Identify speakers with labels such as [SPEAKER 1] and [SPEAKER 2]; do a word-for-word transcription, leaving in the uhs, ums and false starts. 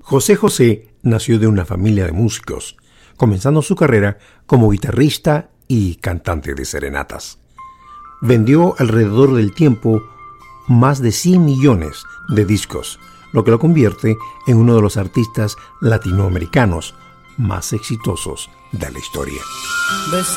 [SPEAKER 1] José José nació de una familia de músicos, comenzando su carrera como guitarrista y cantante de serenatas. Vendió alrededor del tiempo más de cien millones de discos, lo que lo convierte en uno de los artistas latinoamericanos más exitosos de la historia.
[SPEAKER 2] Besa